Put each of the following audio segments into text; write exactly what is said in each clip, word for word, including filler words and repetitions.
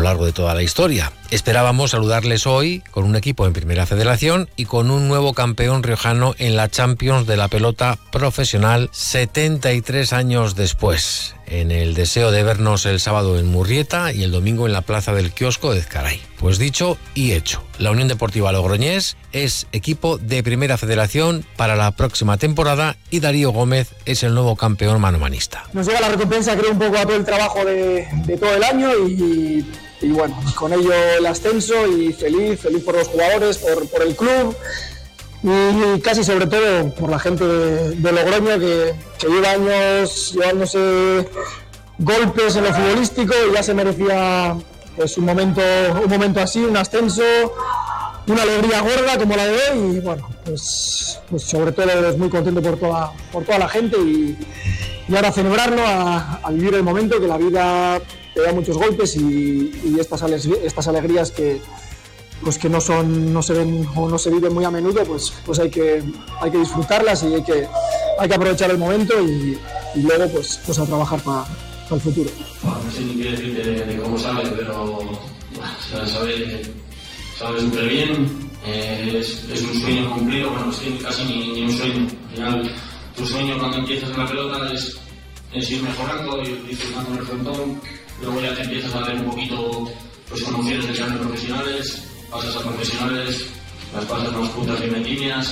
largo de toda la historia. Esperábamos saludarles hoy con un equipo en Primera Federación y con un nuevo campeón riojano en la Champions de la pelota profesional setenta y tres años después, en el deseo de vernos el sábado en Murrieta y el domingo en la Plaza del Kiosco de Ezcaray. Pues dicho y hecho, la Unión Deportiva Logroñés es equipo de Primera Federación para la próxima temporada y Darío Gómez es el nuevo campeón manomanista. Nos llega la recompensa, creo, un poco a todo el trabajo de, de todo el año y, y bueno, con ello el ascenso y feliz, feliz por los jugadores, por, por el club y casi sobre todo por la gente de, de Logroño que, que lleva años llevándose golpes en lo futbolístico y ya se merecía pues un momento, un momento así, un ascenso, una alegría gorda como la de hoy y bueno, pues, pues sobre todo es muy contento por toda, por toda la gente y, y ahora celebrarlo, a, a vivir el momento, que la vida te da muchos golpes y, y estas, estas alegrías que pues que no son, no se ven o no se viven muy a menudo, pues, pues hay que, hay que disfrutarlas y hay que, hay que aprovechar el momento y, y luego pues, pues a trabajar para pa el futuro. Bueno, no sé ni qué decirte de, de cómo sabe, pero bueno, sabe, sabe súper bien, eh, es, es un sueño cumplido, bueno, es que casi ni, ni un sueño. Al final, tu sueño cuando empiezas en la pelota es, es ir mejorando, ir disfrutando el frontón, luego ya te empiezas a ver un poquito pues, con opciones de ser profesionales. Pasas a profesionales, las pasas más putas bien vendimias,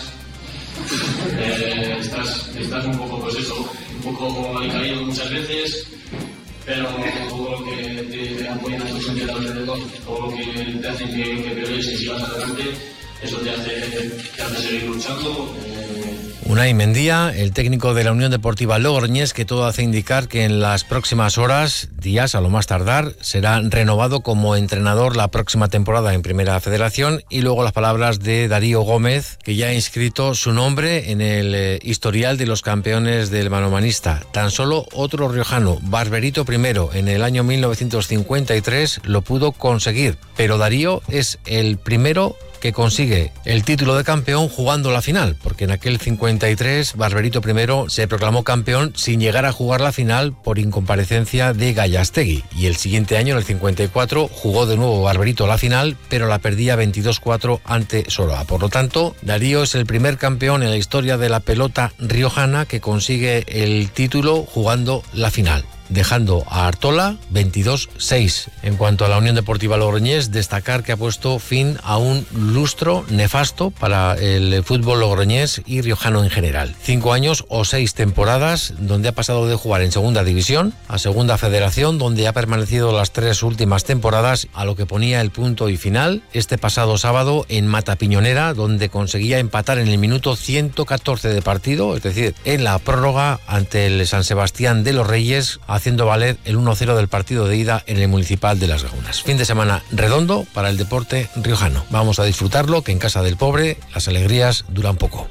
eh, estás, estás un poco, pues eso, un poco alicaído muchas veces, pero todo lo que te, te apoyan a tus gente alrededor, todo lo que te hacen que, que progreses y sigas adelante, eso te hace, te hace seguir luchando. Eh, Unai Mendía, el técnico de la Unión Deportiva Logroñés, que todo hace indicar que en las próximas horas, días a lo más tardar, será renovado como entrenador la próxima temporada en Primera Federación. Y luego las palabras de Darío Gómez, que ya ha inscrito su nombre en el eh, historial de los campeones del manomanista. Tan solo otro riojano, Barberito primero, en el año mil novecientos cincuenta y tres, lo pudo conseguir. Pero Darío es el primero que consigue el título de campeón jugando la final, porque en aquel cincuenta y tres Barberito primero se proclamó campeón sin llegar a jugar la final por incomparecencia de Gallastegui, y el siguiente año, en el cincuenta y cuatro, jugó de nuevo Barberito la final, pero la perdía veintidós cuatro ante Soroa. Por lo tanto, Darío es el primer campeón en la historia de la pelota riojana que consigue el título jugando la final, dejando a Artola veintidós seis. En cuanto a la Unión Deportiva Logroñés, destacar que ha puesto fin a un lustro nefasto para el fútbol logroñés y riojano en general. Cinco años o seis temporadas donde ha pasado de jugar en Segunda División a Segunda Federación, donde ha permanecido las tres últimas temporadas, a lo que ponía el punto y final este pasado sábado en Matapiñonera, donde conseguía empatar en el minuto ciento catorce de partido, es decir, en la prórroga ante el San Sebastián de los Reyes, haciendo valer el uno cero del partido de ida en el Municipal de Las Gaúnas. Fin de semana redondo para el deporte riojano. Vamos a disfrutarlo, que en casa del pobre las alegrías duran poco.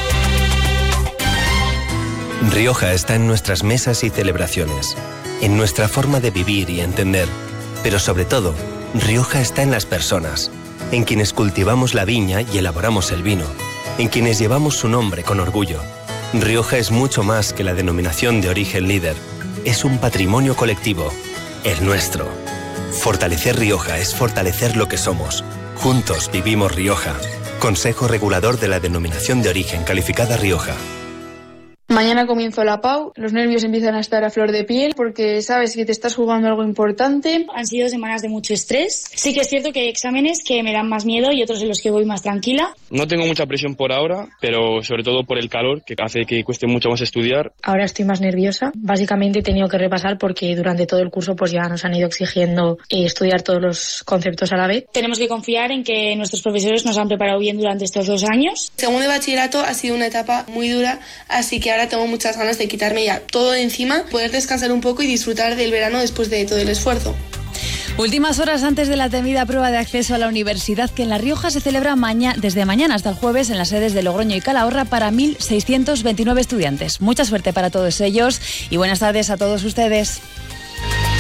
Rioja está en nuestras mesas y celebraciones, en nuestra forma de vivir y entender, pero sobre todo, Rioja está en las personas, en quienes cultivamos la viña y elaboramos el vino, en quienes llevamos su nombre con orgullo. Rioja es mucho más que la denominación de origen líder. Es un patrimonio colectivo, el nuestro. Fortalecer Rioja es fortalecer lo que somos. Juntos vivimos Rioja. Consejo Regulador de la Denominación de Origen Calificada Rioja. Mañana comienzo la P A U, los nervios empiezan a estar a flor de piel porque sabes que te estás jugando algo importante. Han sido semanas de mucho estrés. Sí que es cierto que hay exámenes que me dan más miedo y otros en los que voy más tranquila. No tengo mucha presión por ahora, pero sobre todo por el calor, que hace que cueste mucho más estudiar. Ahora estoy más nerviosa. Básicamente he tenido que repasar porque durante todo el curso pues ya nos han ido exigiendo estudiar todos los conceptos a la vez. Tenemos que confiar en que nuestros profesores nos han preparado bien durante estos dos años. Segundo de bachillerato ha sido una etapa muy dura, así que ahora tengo muchas ganas de quitarme ya todo de encima, poder descansar un poco y disfrutar del verano después de todo el esfuerzo. Últimas horas antes de la temida prueba de acceso a la universidad, que en La Rioja se celebra maña, desde mañana hasta el jueves en las sedes de Logroño y Calahorra para mil seiscientos veintinueve estudiantes. Mucha suerte para todos ellos y buenas tardes a todos ustedes.